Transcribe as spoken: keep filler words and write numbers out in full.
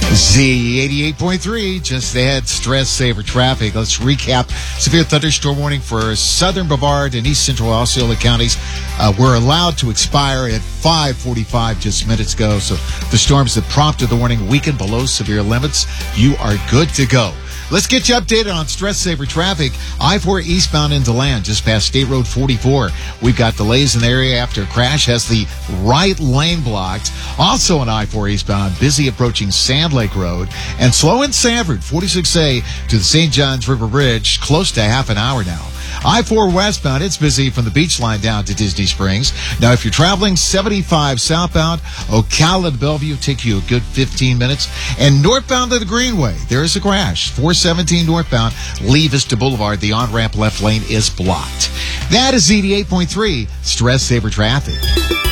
Z eighty-eight point three, just ahead, stress saver traffic. Let's recap. Severe thunderstorm warning for southern Brevard and east central Osceola counties uh, were allowed to expire at five forty-five just minutes ago. So the storms that prompted the warning weakened below severe limits. You are good to go. Let's get you updated on stress saver traffic. I four eastbound into Land, just past State Road forty-four. We've got delays in the area after a crash, has the right lane blocked. Also on I four eastbound, busy approaching Sand Lake Road. And slow in Sanford, forty-six A to the Saint Johns River Bridge, close to half an hour now. I four westbound, it's busy from the beach line down to Disney Springs. Now, if you're traveling seventy-five southbound, Ocala to Bellevue, take you a good fifteen minutes. And northbound to the Greenway, there is a crash. four seventeen northbound, Lee Vista Boulevard, the on-ramp left lane is blocked. That is Z eighty-eight point three, Stress Saver Traffic.